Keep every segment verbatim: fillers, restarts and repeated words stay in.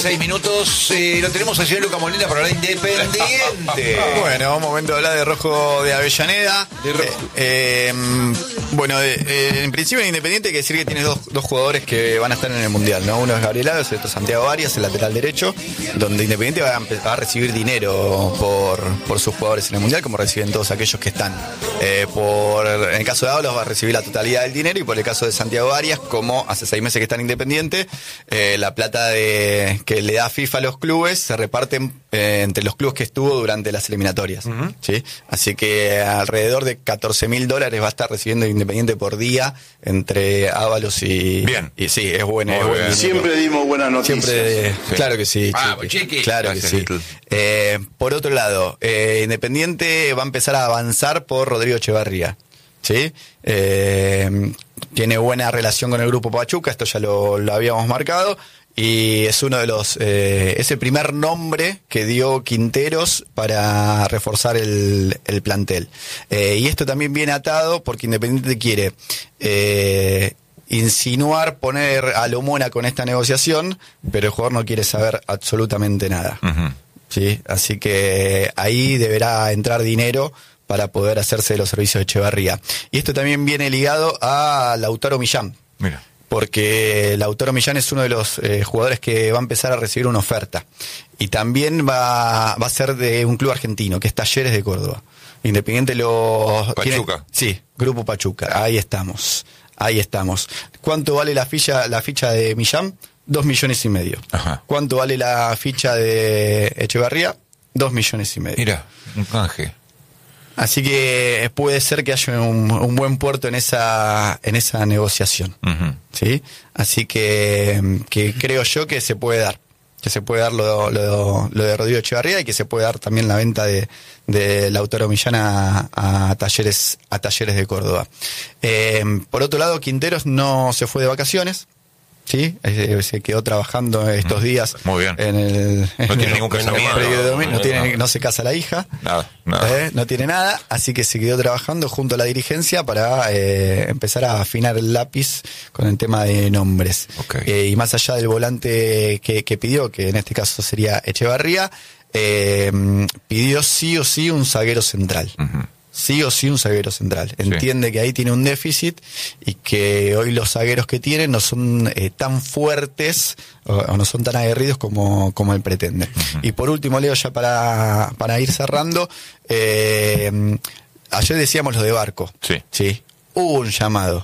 Seis minutos, eh, lo tenemos al señor Luca Molina para hablar Independiente. Bueno, momento de hablar de Rojo de Avellaneda. De Rojo. Eh, eh, bueno, eh, eh, en principio en Independiente hay que decir que tiene dos, dos jugadores que van a estar en el Mundial, ¿no? Uno es Gabriel Lagos y otro Santiago Arias, el lateral derecho, donde Independiente va a, va a recibir dinero por, por sus jugadores en el Mundial, como reciben todos aquellos que están. Eh, por, en el caso de Ábalos va a recibir la totalidad del dinero, y por el caso de Santiago Arias, como hace seis meses que está en Independiente, eh, la plata de que le da FIFA a los clubes se reparten eh, entre los clubes que estuvo durante las eliminatorias. Uh-huh. ¿Sí? Así que alrededor de catorce mil dólares va a estar recibiendo Independiente por día entre Ábalos y... Bien. Y sí, es bueno. Es buen Siempre dimos buenas noticias. Siempre, sí. Claro que sí. Ah, Chiqui. Chiqui. Claro Gracias, que sí. Eh, por otro lado, eh, Independiente va a empezar a avanzar por Rodrigo Echevarría. ¿Sí? Eh, tiene buena relación con el grupo Pachuca, esto ya lo, lo habíamos marcado. Y es uno de los, eh, es el primer nombre que dio Quinteros para reforzar el, el plantel. Eh, y esto también viene atado porque Independiente quiere eh, insinuar, poner a Lomona con esta negociación, pero el jugador no quiere saber absolutamente nada. Uh-huh. ¿Sí? Así que ahí deberá entrar dinero para poder hacerse de los servicios de Echevarría. Y esto también viene ligado a Lautaro Millán. Mira. Porque Lautaro Millán es uno de los eh, jugadores que va a empezar a recibir una oferta. Y también va, va a ser de un club argentino, que es Talleres de Córdoba. Independiente lo... Pachuca. Tiene, sí, Grupo Pachuca. Ahí estamos. Ahí estamos. ¿Cuánto vale la ficha, la ficha de Millán? Dos millones y medio. Ajá. ¿Cuánto vale la ficha de Echevarría? Dos millones y medio. Mira, un canje. Así que puede ser que haya un, un buen puerto en esa en esa negociación. Uh-huh. ¿Sí? Así que, que creo yo que se puede dar. Que se puede dar lo, lo, lo de Rodrigo Echevarría, y que se puede dar también la venta de, de Lautaro Millán a, a Talleres a Talleres de Córdoba. Eh, por otro lado, Quinteros no se fue de vacaciones. Sí, eh, se quedó trabajando estos días. Muy bien. En el, no en tiene el, ningún casamiento. No, no, no, no, tiene, no se casa la hija. Nada, nada. Eh, no tiene nada, así que se quedó trabajando junto a la dirigencia para eh, empezar a afinar el lápiz con el tema de nombres. Okay. Eh, y más allá del volante que, que pidió, que en este caso sería Echevarría, eh, pidió sí o sí un zaguero central. Uh-huh. Sí o sí un zaguero central. Entiende sí. que ahí tiene un déficit, y que hoy los zagueros que tiene no son eh, tan fuertes o, o no son tan aguerridos como, como él pretende. Uh-huh. Y por último, Leo, ya para, para ir cerrando, eh, ayer decíamos lo de Barco. Sí. Sí. Hubo un llamado,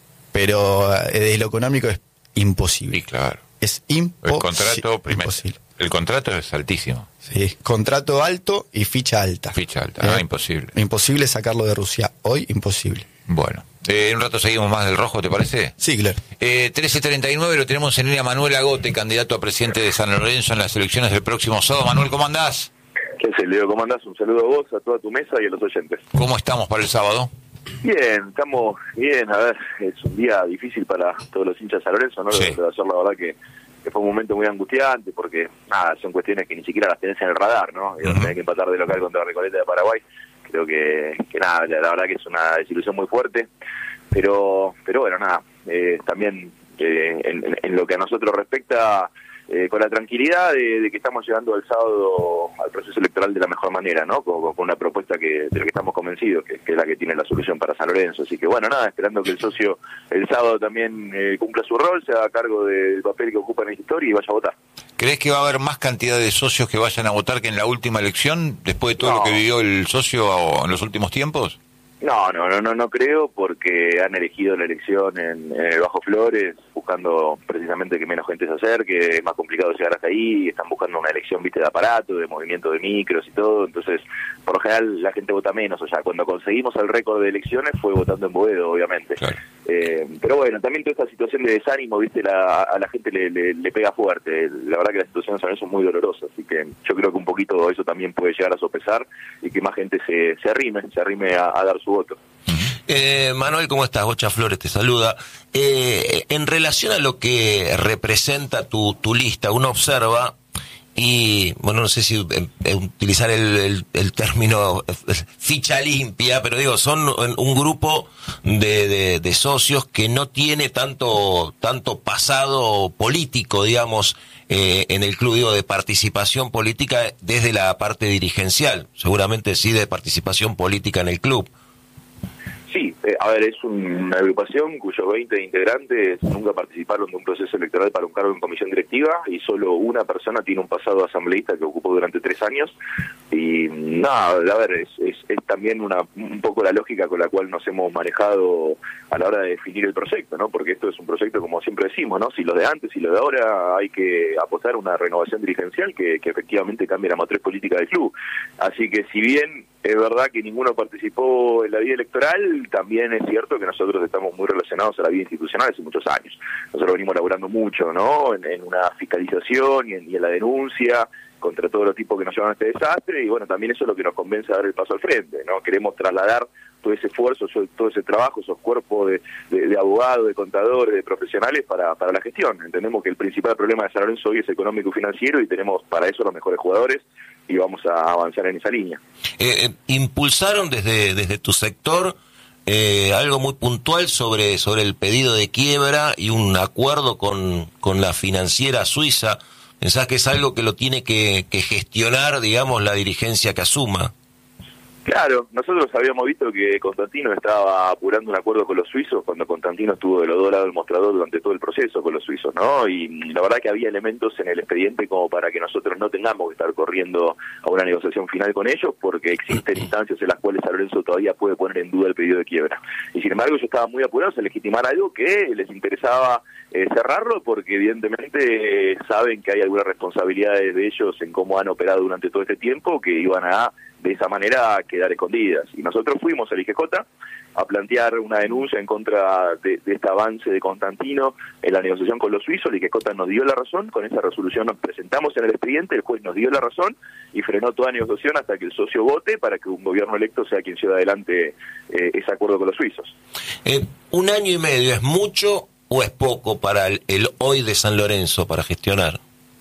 pero eh, de lo económico es imposible. Sí, claro. Es imposible. El contrato, primero. El contrato es altísimo. Sí, contrato alto y ficha alta. Ficha alta, ¿Eh? ah, imposible. Imposible sacarlo de Rusia hoy, imposible. Bueno, eh, en un rato seguimos más del Rojo, ¿te parece? Sí, claro. Eh, trece treinta y nueve lo tenemos en línea Manuel Agote, candidato a presidente de San Lorenzo en las elecciones del próximo sábado. Manuel, ¿cómo andás? ¿Qué haces, Leo? ¿Cómo andás? Un saludo a vos, a toda tu mesa y a los oyentes. ¿Cómo estamos para el sábado? Bien, estamos bien. A ver, es un día difícil para todos los hinchas de San Lorenzo, ¿no? Sí. Lo de ayer, la verdad que... que fue un momento muy angustiante, porque nada, son cuestiones que ni siquiera las tenés en el radar, ¿no? Y uh-huh. Tener que empatar de local contra Recoleta de Paraguay, creo que, que nada, la, la verdad que es una desilusión muy fuerte, pero pero bueno, nada, eh, también eh, en, en lo que a nosotros respecta, eh, con la tranquilidad de, de que estamos llegando el sábado al proceso electoral de la mejor manera, ¿no? Con, con una propuesta que de la que estamos convencidos, que, que es la que tiene la solución para San Lorenzo. Así que bueno, nada, esperando que el socio el sábado también eh, cumpla su rol, se haga cargo del papel que ocupa en la historia y vaya a votar. ¿Crees que va a haber más cantidad de socios que vayan a votar que en la última elección, después de todo no. lo que vivió el socio en los últimos tiempos? No, no, no, no, no creo, porque han elegido la elección en, en el Bajo Flores, buscando precisamente que menos gente se acerque, es más complicado llegar hasta ahí, están buscando una elección, viste, de aparato, de movimiento de micros y todo, entonces, por lo general, la gente vota menos, o sea, cuando conseguimos el récord de elecciones fue votando en Boedo, obviamente. Claro. Eh, pero bueno, también toda esta situación de desánimo, viste, la, a la gente le, le, le pega fuerte, la verdad que la situación de San Lorenzo es muy dolorosa, así que yo creo que un poquito eso también puede llegar a sopesar y que más gente se, se arrime, se arrime a, a dar su voto. Eh, Manuel, ¿cómo estás? Bocha Flores te saluda. Eh, en relación a lo que representa tu, tu lista, uno observa y, bueno, no sé si eh, utilizar el, el, el término ficha limpia, pero digo, son un grupo de, de, de socios que no tiene tanto, tanto pasado político, digamos, eh, en el club, digo, de participación política desde la parte dirigencial, seguramente sí de participación política en el club. Sí, eh, a ver, es una agrupación cuyos veinte integrantes nunca participaron de un proceso electoral para un cargo en comisión directiva y solo una persona tiene un pasado asambleísta que ocupó durante tres años y nada, a ver, es, es, es también una un poco la lógica con la cual nos hemos manejado a la hora de definir el proyecto, ¿no? Porque esto es un proyecto, como siempre decimos, ¿no? Si lo de antes y lo de ahora hay que apostar a una renovación dirigencial que, que efectivamente cambie la matriz política del club. Así que si bien es verdad que ninguno participó en la vida electoral, también es cierto que nosotros estamos muy relacionados a la vida institucional hace muchos años. Nosotros venimos laburando mucho, ¿no? En, en una fiscalización y en, y en la denuncia contra todos los tipos que nos llevan a este desastre, y bueno, también eso es lo que nos convence a dar el paso al frente, ¿no? Queremos trasladar todo ese esfuerzo, todo ese trabajo, esos cuerpos de, de, de abogados, de contadores, de profesionales para, para la gestión. Entendemos que el principal problema de San Lorenzo hoy es económico y financiero y tenemos para eso los mejores jugadores y vamos a avanzar en esa línea. Eh, eh, impulsaron desde, desde tu sector eh, algo muy puntual sobre, sobre el pedido de quiebra y un acuerdo con, con la financiera suiza. ¿Pensás que es algo que lo tiene que, que gestionar, digamos, la dirigencia que asuma? Claro, nosotros habíamos visto que Constantino estaba apurando un acuerdo con los suizos cuando Constantino estuvo de los dos lados del mostrador durante todo el proceso con los suizos, ¿no? Y la verdad que había elementos en el expediente como para que nosotros no tengamos que estar corriendo a una negociación final con ellos, porque existen instancias en las cuales San Lorenzo todavía puede poner en duda el pedido de quiebra. Y sin embargo ellos estaban muy apurados a legitimar algo que les interesaba eh, cerrarlo, porque evidentemente eh, saben que hay algunas responsabilidades de ellos en cómo han operado durante todo este tiempo que iban a de esa manera quedar escondidas. Y nosotros fuimos al I G J a plantear una denuncia en contra de, de este avance de Constantino en la negociación con los suizos. El I G J nos dio la razón, con esa resolución nos presentamos en el expediente, el juez nos dio la razón y frenó toda negociación hasta que el socio vote para que un gobierno electo sea quien lleve adelante eh, ese acuerdo con los suizos. Eh, ¿Un año y medio es mucho o es poco para el, el hoy de San Lorenzo para gestionar?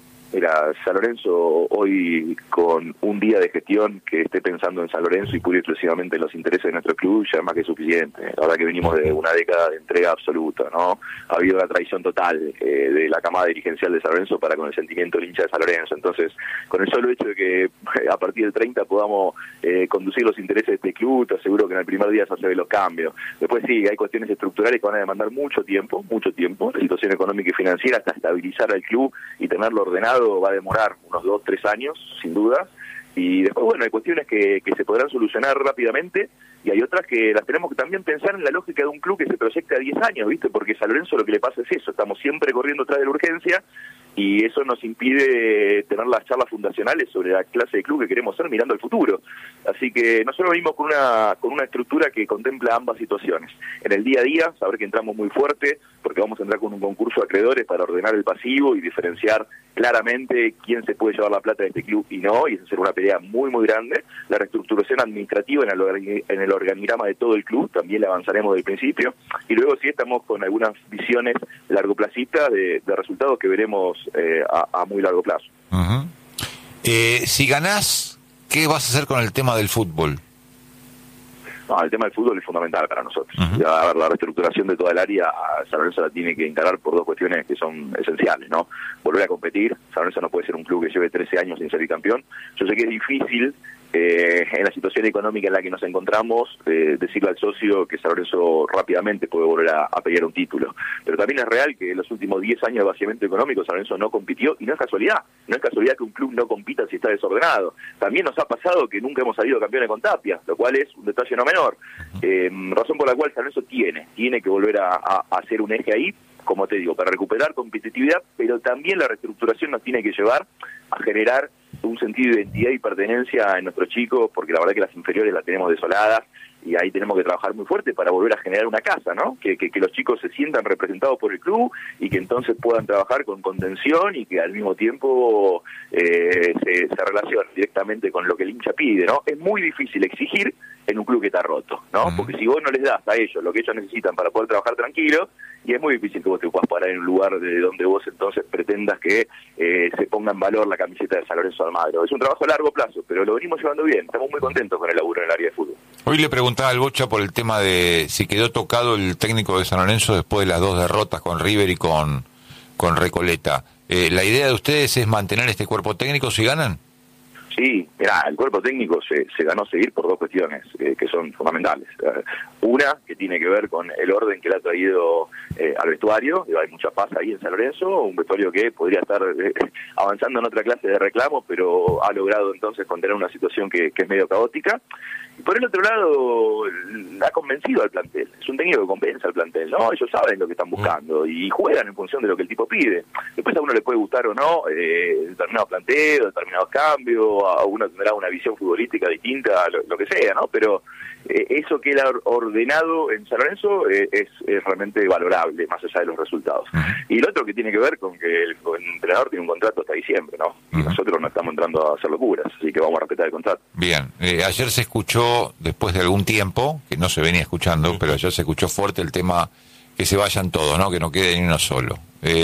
Mira, San Lorenzo hoy con un día de gestión que esté pensando en San Lorenzo y pura y exclusivamente en los intereses de nuestro club ya es más que suficiente. La verdad que venimos de una década de entrega absoluta, ¿no? Ha habido una traición total eh, de la camada dirigencial de San Lorenzo para con el sentimiento del hincha de San Lorenzo. Entonces, con el solo hecho de que a partir del treinta podamos eh, conducir los intereses de este club, te aseguro que en el primer día se hacen los cambios. Después sí, hay cuestiones estructurales que van a demandar mucho tiempo, mucho tiempo, la situación económica y financiera hasta estabilizar al club y tenerlo ordenado va a demorar unos dos, tres años, sin duda, y después, bueno, hay cuestiones que, que se podrán solucionar rápidamente, y hay otras que las tenemos que también pensar en la lógica de un club que se proyecta a diez años, ¿viste? Porque San Lorenzo lo que le pasa es eso, estamos siempre corriendo atrás de la urgencia, y eso nos impide tener las charlas fundacionales sobre la clase de club que queremos ser mirando al futuro. Así que nosotros venimos con una con una estructura que contempla ambas situaciones. En el día a día, saber que entramos muy fuerte, porque vamos a entrar con un concurso de acreedores para ordenar el pasivo y diferenciar claramente quién se puede llevar la plata de este club y no, y eso será una pelea muy, muy grande. La reestructuración administrativa en el, en el organigrama de todo el club, también la avanzaremos del principio, y luego sí estamos con algunas visiones largoplacistas de, de resultados que veremos eh, a, a muy largo plazo. Uh-huh. eh, si ganás, ¿qué vas a hacer con el tema del fútbol? No, el tema del fútbol es fundamental para nosotros. Uh-huh. A ver, la reestructuración de toda el área, San Lorenzo la tiene que encarar por dos cuestiones que son esenciales, ¿no? Volver a competir. San Lorenzo no puede ser un club que lleve trece años sin ser campeón. Yo sé que es difícil, eh, en la situación económica en la que nos encontramos, eh, decirle al socio que San Lorenzo rápidamente puede volver a, a pelear un título. Pero también es real que en los últimos diez años de vaciamiento económico San Lorenzo no compitió, y no es casualidad. No es casualidad que un club no compita si está desordenado. También nos ha pasado que nunca hemos salido campeones con Tapia, lo cual es un detalle no menor. Eh, razón por la cual San Lorenzo tiene, tiene que volver a, a, a hacer un eje ahí, como te digo, para recuperar competitividad, pero también la reestructuración nos tiene que llevar a generar un sentido de identidad y pertenencia en nuestros chicos, porque la verdad que las inferiores las tenemos desoladas, y ahí tenemos que trabajar muy fuerte para volver a generar una casa, ¿no? Que, que, que los chicos se sientan representados por el club y que entonces puedan trabajar con contención y que al mismo tiempo eh, se, se relacionen directamente con lo que el hincha pide, ¿no? Es muy difícil exigir en un club que está roto, ¿no? Uh-huh. Porque si vos no les das a ellos lo que ellos necesitan para poder trabajar tranquilo, y es muy difícil que vos te puedas parar en un lugar de donde vos entonces pretendas que eh, se ponga en valor la camiseta de San Lorenzo de Almagro. Es un trabajo a largo plazo, pero lo venimos llevando bien, estamos muy contentos con el laburo en el área de fútbol. Hoy le preguntaba al Bocha por el tema de si quedó tocado el técnico de San Lorenzo después de las dos derrotas con River y con, con Recoleta. Eh, ¿La idea de ustedes es mantener este cuerpo técnico si ganan? Sí, mirá, el cuerpo técnico se, se ganó seguir por dos cuestiones eh, que son fundamentales. Eh, una, que tiene que ver con el orden que le ha traído eh, al vestuario. Hay mucha paz ahí en San Lorenzo, un vestuario que podría estar eh, avanzando en otra clase de reclamos, pero ha logrado entonces contener una situación que, que es medio caótica. Y por el otro lado, ha convencido al plantel. Es un técnico que convence al plantel, ¿no? Ellos saben lo que están buscando y juegan en función de lo que el tipo pide. Después a uno le puede gustar o no eh, determinados planteos, determinados cambios, a uno tendrá una visión futbolística distinta, lo, lo que sea, ¿no? Pero eh, eso que él ha ordenado en San Lorenzo eh, es, es realmente valorable, más allá de los resultados. Uh-huh. Y lo otro que tiene que ver con que el, el entrenador tiene un contrato hasta diciembre, ¿no? Y uh-huh. nosotros no estamos entrando a hacer locuras, así que vamos a respetar el contrato. Bien, eh, ayer se escuchó, después de algún tiempo, que no se venía escuchando, uh-huh. pero ayer se escuchó fuerte el tema que se vayan todos, ¿no? Que no quede ni uno solo.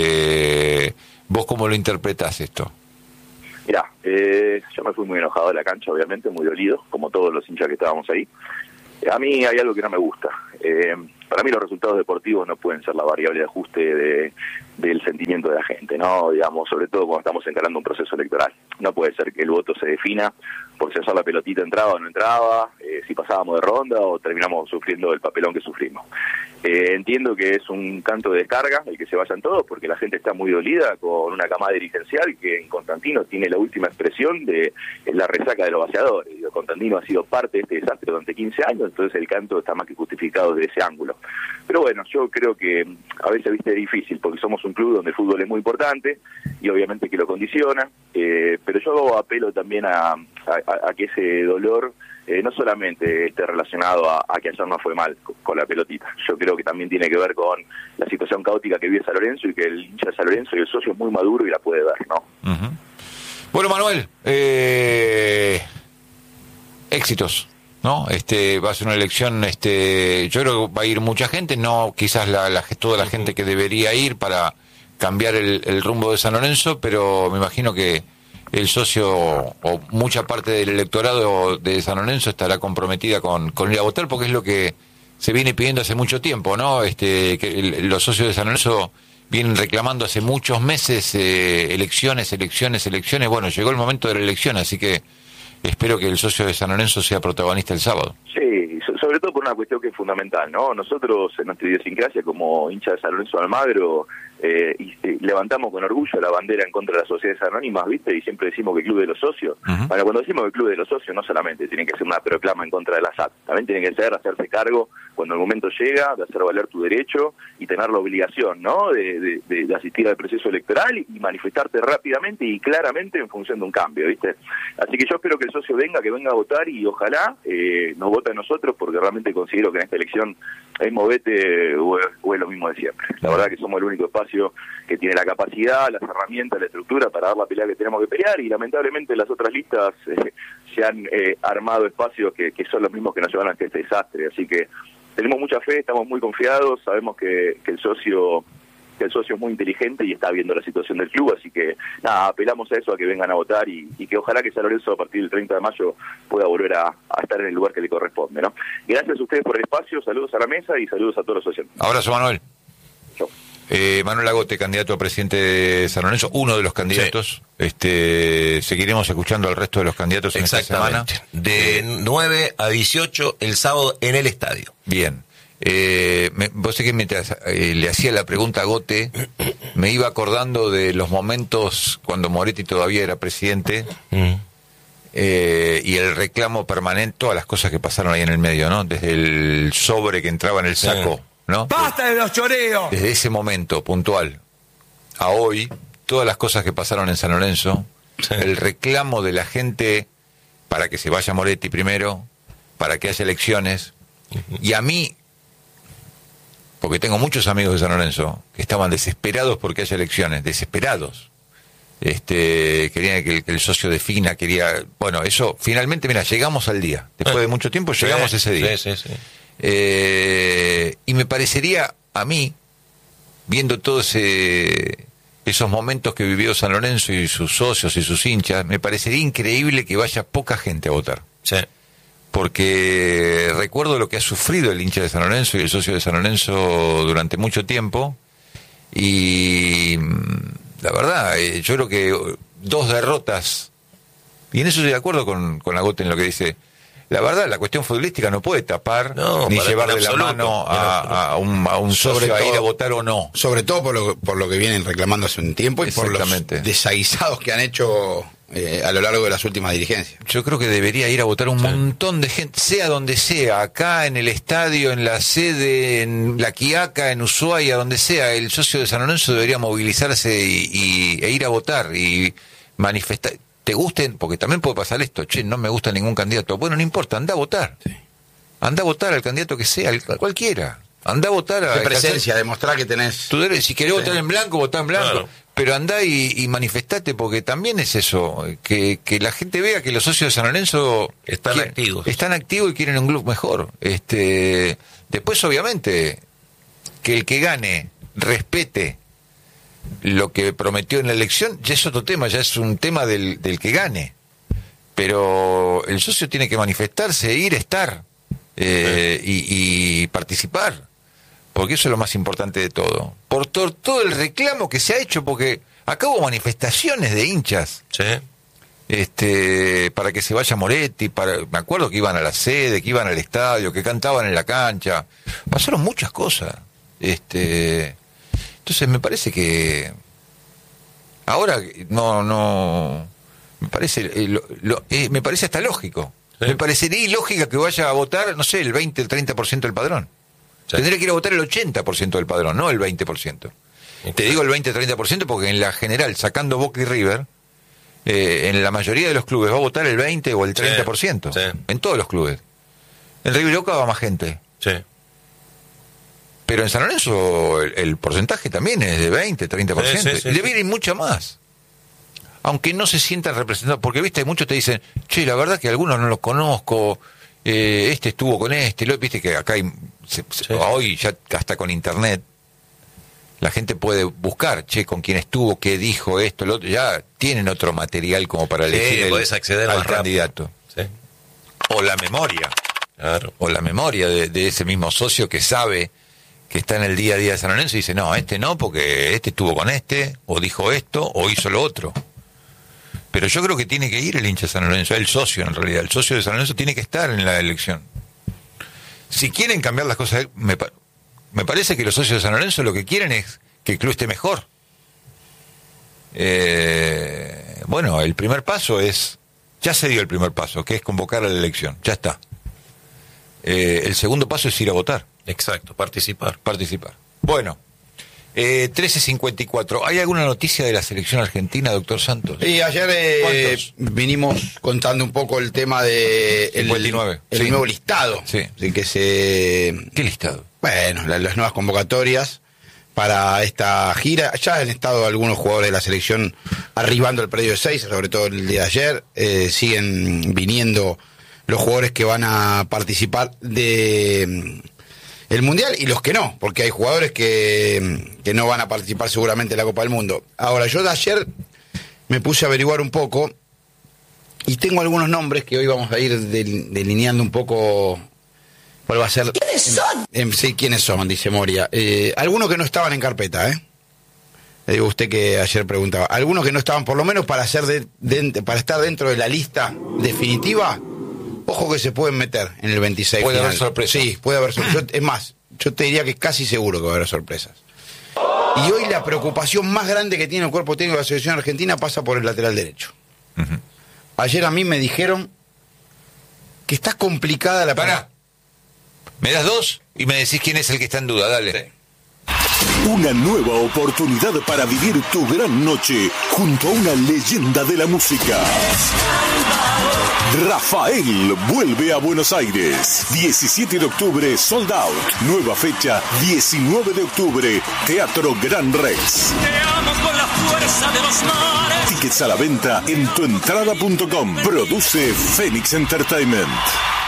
Eh, ¿Vos cómo lo interpretás esto? Mirá, eh, yo me fui muy enojado de la cancha, obviamente, muy dolido, como todos los hinchas que estábamos ahí. A mí hay algo que no me gusta. Eh, para mí los resultados deportivos no pueden ser la variable de ajuste de, del sentimiento de la gente, ¿no? Digamos, sobre todo cuando estamos encarando un proceso electoral. No puede ser que el voto se defina por si la pelotita entraba o no entraba, eh, si pasábamos de ronda o terminamos sufriendo el papelón que sufrimos. Eh, entiendo que es un canto de descarga el que se vayan todos, porque la gente está muy dolida con una camada dirigencial que en Constantino tiene la última expresión de la resaca de los vaciadores. Constantino ha sido parte de este desastre durante quince años, entonces el canto está más que justificado desde ese ángulo. Pero bueno, yo creo que a veces, viste, es difícil, porque somos un club donde el fútbol es muy importante y obviamente que lo condiciona, eh, pero yo apelo también a, a, a que ese dolor eh, no solamente esté relacionado a, a que ayer no fue mal con, con la pelotita. Yo creo que también tiene que ver con la situación caótica que vive San Lorenzo y que el hincha de San Lorenzo y el socio es muy maduro y la puede ver, ¿no? Uh-huh. Bueno, Manuel, eh, éxitos, ¿no? Este va a ser una elección, este, yo creo que va a ir mucha gente, no quizás la, la toda la uh-huh. gente que debería ir para cambiar el, el rumbo de San Lorenzo, pero me imagino que el socio o mucha parte del electorado de San Lorenzo estará comprometida con, con ir a votar, porque es lo que se viene pidiendo hace mucho tiempo, ¿no? Este, que el, los socios de San Lorenzo vienen reclamando hace muchos meses eh, elecciones, elecciones, elecciones. Bueno, llegó el momento de la elección, así que espero que el socio de San Lorenzo sea protagonista el sábado. Sí, sobre todo por una cuestión que es fundamental, ¿no? Nosotros en nuestra idiosincrasia como hincha de San Lorenzo de Almagro eh, y, y levantamos con orgullo la bandera en contra de las sociedades anónimas, ¿viste? Y siempre decimos que el club de los socios. Uh-huh. Bueno, cuando decimos que el club de los socios no solamente tiene que ser una proclama en contra de la S A T, también tiene que ser hacerse cargo cuando el momento llega de hacer valer tu derecho y tener la obligación, ¿no? De, de, de, de asistir al proceso electoral y, y manifestarte rápidamente y claramente en función de un cambio, ¿viste? Así que yo espero que el socio venga, que venga a votar y ojalá eh, nos vote a nosotros, porque realmente considero que en esta elección es movete o es, o es lo mismo de siempre. La verdad que somos el único espacio que tiene la capacidad, las herramientas, la estructura para dar la pelea que tenemos que pelear, y lamentablemente las otras listas eh, se han eh, armado espacios que, que son los mismos que nos llevan a este desastre. Así que tenemos mucha fe, estamos muy confiados, sabemos que, que el socio que el socio es muy inteligente y está viendo la situación del club, así que nada, apelamos a eso, a que vengan a votar y, y que ojalá que San Lorenzo a partir del treinta de mayo pueda volver a, a estar en el lugar que le corresponde, ¿no? Gracias a ustedes por el espacio, saludos a la mesa y saludos a todos los socios. Abrazo, Manuel. Chau. Eh, Manuel Agote, candidato a presidente de San Lorenzo, uno de los candidatos. Sí. Este, seguiremos escuchando al resto de los candidatos en esta semana. De nueve a dieciocho el sábado en el estadio. Bien. Eh, me, vos sé que mientras eh, le hacía la pregunta a Gote, me iba acordando de los momentos cuando Moretti todavía era presidente mm. eh, y el reclamo permanente, todas las cosas que pasaron ahí en el medio, ¿no? Desde el sobre que entraba en el saco, sí. ¿no? ¡Basta de los choreos! Desde ese momento puntual a hoy, todas las cosas que pasaron en San Lorenzo, sí. el reclamo de la gente para que se vaya Moretti primero, para que haya elecciones, uh-huh. y a mí, porque tengo muchos amigos de San Lorenzo que estaban desesperados porque haya elecciones, desesperados. Este, querían que el, que el socio defina, quería, bueno, eso, finalmente, mira, llegamos al día. Después de mucho tiempo llegamos sí, ese día. Sí, sí, sí. Eh, y me parecería a mí viendo todos ese, esos momentos que vivió San Lorenzo y sus socios y sus hinchas, me parecería increíble que vaya poca gente a votar. Sí. Porque recuerdo lo que ha sufrido el hincha de San Lorenzo y el socio de San Lorenzo durante mucho tiempo, y la verdad, eh, yo creo que dos derrotas, y en eso estoy de acuerdo con, con Agote en lo que dice. La verdad, la cuestión futbolística no puede tapar no, ni llevar de absoluto, la mano a, a un, a un socio a ir a votar o no. Sobre todo por lo, por lo que vienen reclamando hace un tiempo y por los desaguisados que han hecho eh, a lo largo de las últimas dirigencias. Yo creo que debería ir a votar un sí. montón de gente, sea donde sea, acá en el estadio, en la sede, en La Quiaca, en Ushuaia, donde sea. El socio de San Lorenzo debería movilizarse y, y, e ir a votar y manifestar. Te gusten, porque también puede pasar esto, che, no me gusta ningún candidato. Bueno, no importa, anda a votar. Sí. Anda a votar al candidato que sea, al, cualquiera. Anda a votar a... De presencia, demostrar que tenés... Tú debes, si querés sí. votar en blanco, votá en blanco. Claro. Pero andá y, y manifestate, porque también es eso, que, que la gente vea que los socios de San Lorenzo... Están quieren, activos. Están activos y quieren un club mejor. Este, después, obviamente, que el que gane respete lo que prometió en la elección, ya es otro tema, ya es un tema del, del que gane. Pero el socio tiene que manifestarse, ir, estar eh, sí. y, y participar, porque eso es lo más importante de todo. Por to, todo el reclamo que se ha hecho, porque acá hubo manifestaciones de hinchas sí. este para que se vaya Moretti, para, me acuerdo que iban a la sede, que iban al estadio, que cantaban en la cancha, pasaron muchas cosas. Este... Entonces me parece que ahora no no me parece eh, lo, lo, eh, me parece hasta lógico. Sí. Me parecería ilógica que vaya a votar, no sé, el veinte, el treinta por ciento del padrón. Sí. Tendría que ir a votar el ochenta por ciento del padrón, no el veinte por ciento. Sí. Te digo el veinte, treinta por ciento porque en la general, sacando Boca y River, eh, en la mayoría de los clubes va a votar el veinte o el treinta por ciento. Sí. Sí. En todos los clubes. En River y Boca va más gente. Sí. Pero en San Lorenzo el, el porcentaje también es de veinte, treinta por ciento. Sí, sí, sí, debería ir mucha más. Aunque no se sientan representados. Porque, viste, muchos te dicen, che, la verdad que algunos no los conozco, eh, este estuvo con este, lo, viste que acá hay, se, sí. se, hoy ya hasta con internet, la gente puede buscar, che, con quién estuvo, qué dijo, esto, lo otro, ya tienen otro material como para elegir sí, el, acceder al candidato. Sí. O la memoria. Claro. O la memoria de, de ese mismo socio que sabe que está en el día a día de San Lorenzo y dice, no, este no, porque este estuvo con este, o dijo esto, o hizo lo otro. Pero yo creo que tiene que ir el hincha de San Lorenzo, el socio en realidad, el socio de San Lorenzo tiene que estar en la elección. Si quieren cambiar las cosas, me, me parece que los socios de San Lorenzo lo que quieren es que el club esté mejor. Eh, bueno, el primer paso es, ya se dio el primer paso, que es convocar a la elección, ya está. Eh, el segundo paso es ir a votar. Exacto, participar. Participar. Bueno, eh, trece cincuenta y cuatro. ¿Hay alguna noticia de la selección argentina, doctor Santos? Sí, ayer eh, vinimos contando un poco el tema de cincuenta y nueve. El, el Sí. nuevo listado. Sí. De que se... ¿Qué listado? Bueno, la, las nuevas convocatorias para esta gira. Ya han estado algunos jugadores de la selección arribando el predio de seis, sobre todo el día de ayer. Eh, siguen viniendo los jugadores que van a participar de... el Mundial y los que no, porque hay jugadores que, que no van a participar seguramente en la Copa del Mundo. Ahora, yo de ayer me puse a averiguar un poco y tengo algunos nombres que hoy vamos a ir del, delineando un poco cuál va a ser... ¿Quiénes son? En, sí, ¿quiénes son? Dice Moria. Eh, algunos que no estaban en carpeta, ¿eh? Le digo a usted que ayer preguntaba. Algunos que no estaban, por lo menos para, ser de, de, para estar dentro de la lista definitiva... Ojo que se pueden meter en el veintiséis. Puede final. haber sorpresas. Sí, puede haber sorpresas. Es más, yo te diría que casi seguro que va a haber sorpresas. Y hoy la preocupación más grande que tiene el cuerpo técnico de la selección argentina pasa por el lateral derecho. Uh-huh. Ayer a mí me dijeron que está complicada la... Pará. Me das dos y me decís quién es el que está en duda. Dale. Sí. Una nueva oportunidad para vivir tu gran noche junto a una leyenda de la música. Rafael vuelve a Buenos Aires. diecisiete de octubre, sold out. Nueva fecha, diecinueve de octubre, Teatro Gran Rex. Te amo con la fuerza de los mares. Tickets a la venta en tuentrada punto com. Produce Phoenix Entertainment.